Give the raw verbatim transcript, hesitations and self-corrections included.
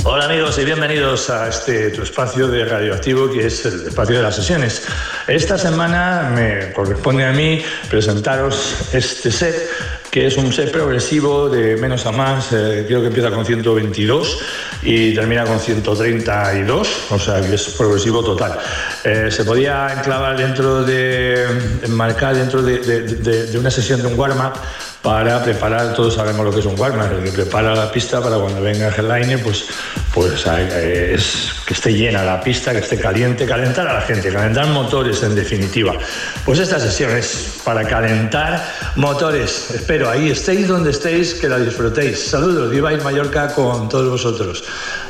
Hola amigos y bienvenidos a este tu espacio de Radioactivo, que es el espacio de las sesiones. Esta semana me corresponde a mí presentaros este set, que es un set progresivo de menos a más. Eh, creo que empieza con ciento veintidós y termina con ciento treinta y dos, o sea que es progresivo total. Eh, se podía enclavar dentro de, enmarcar dentro de, de, de, de una sesión de un warm-up para preparar, todos sabemos lo que es un warm-up, el que prepara la pista para cuando venga el headliner, pues, pues eh, es que esté llena la pista, que esté caliente, calentar a la gente, calentar motores en definitiva. Pues esta sesión es para calentar motores. Espero ahí estéis donde estéis, que la disfrutéis. Saludos, Viva Mallorca con todos vosotros.